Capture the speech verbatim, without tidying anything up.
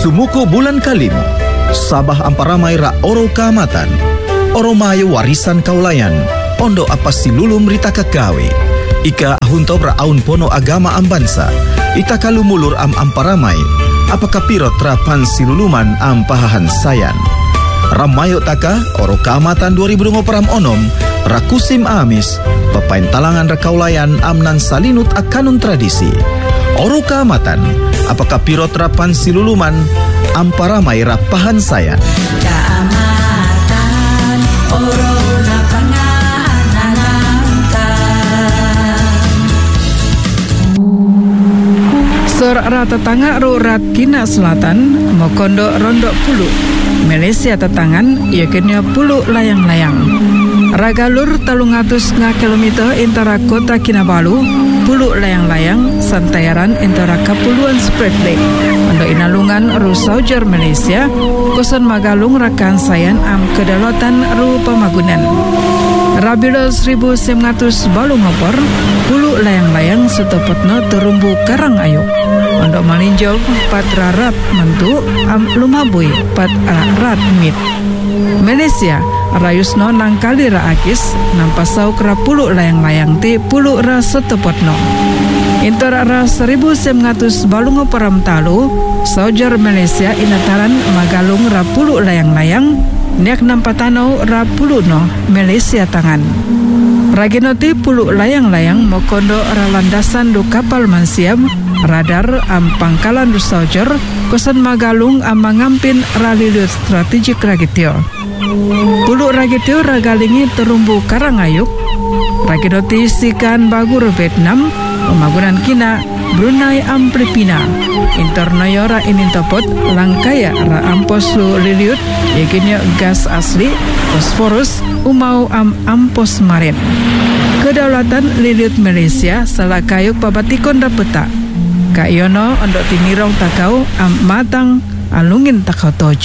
Sumuko bulan kalimu, sabah amparamai ra oro kaamatan, oromayo warisan kaulayan, ondo apa silulum rita kagawe, ika hunto ra aun pono agama ambansa, ita kalumulur am amparamai, apakah pirot rapan siluluman am pahahan sayan. Ramayo taka oro kaamatan dua ribu dua puluh onom, rakusim amis, papain talangan rakaulayan amnan salinut akanun tradisi. Oro kaamatan, apakah pirot rapan siluluman amparamai rapahan sayan. Kaamatan oro lapangan anangkan. Sor rata tangga rurat Kina Selatan, Mokondo Rondok Pulu, Malaysia tetangan, yakinnya Pulu layang-layang. Ragalur talungatus nga kilometer intara kota Kinabalu, Pulu layang-layang, santayaran intara kapuluan spread lake. Untuk inalungan ru Saujar Malaysia, kosan magalung rakan sayan am kedalatan ru pamagunan. Rabilo seribu sembilan ratus balung ngopor, Pulu layang-layang setopotno terumbu karang ayuk. Untuk malinjau pat rarat mentu am lumabui pat rarat mit. Malaysia rayusno nangkali ra akis nampasau kera Pulu layang-layang ti Pulu ra setopotno. Intora ra seribu sembilan ratus balung ngoporam talu, Saujar Malaysia inataran magalung ra Pulu layang-layang, niak nampatano ra Pulu no Malaysia tangan. Raginoti Pulu layang-layang mokondo ra landasan du kapal mansiam, radar am pangkalan du Saujar, kosan magalung am mangampin ralilut strategik ragitio. Pulu ragitio ragalingi terumbu karangayuk, raginoti sikan bagur Vietnam, pemagunan Kina, Brunei am Filipina. Internoyora inintopot langkaya ra ampos lu liliut, yakinnya gas asli, fosforus, umau am ampos marin. Kedaulatan liliut Malaysia salah kayuk pabatikon dapeta. Kayono ondok tinirong takau am matang alungin takau tojo.